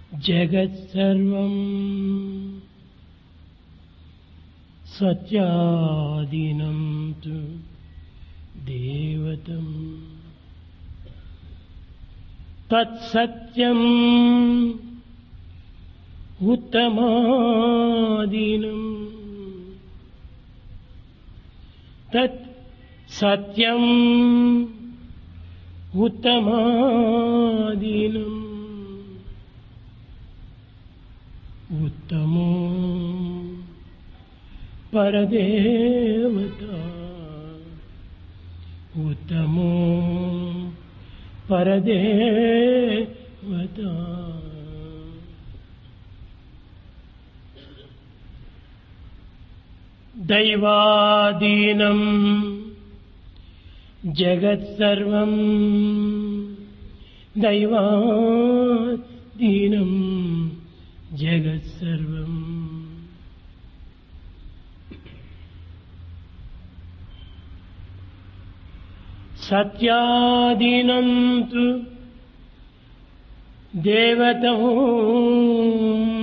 జగత్సర్వం సత్యాధీనం తు దేవతం తత్సత్యం ఉత్తమాదీనం తత్ సత్యం ఉత్తమాదీనం ఉత్తమో పరదేవత ఉత్తమో పరదేవత దైవాధీనం జగత్సర్వం దైవాధీనం జగత్సర్వం సత్యాధీనం తు దేవతం